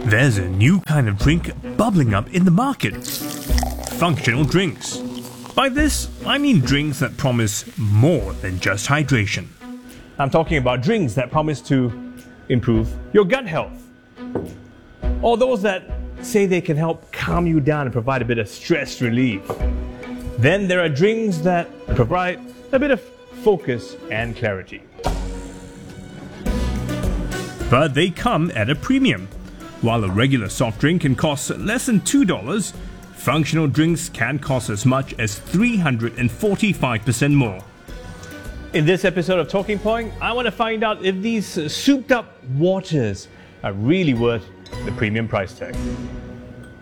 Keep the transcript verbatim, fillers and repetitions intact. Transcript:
There's a new kind of drink bubbling up in the market. Functional drinks. By this, I mean drinks that promise more than just hydration. I'm talking about drinks that promise to improve your gut health. Or those that say they can help calm you down and provide a bit of stress relief. Then there are drinks that provide a bit of focus and clarity. But they come at a premium. While a regular soft drink can cost less than two dollars, functional drinks can cost as much as three hundred forty-five percent more. In this episode of Talking Point, I want to find out if these souped up waters are really worth the premium price tag.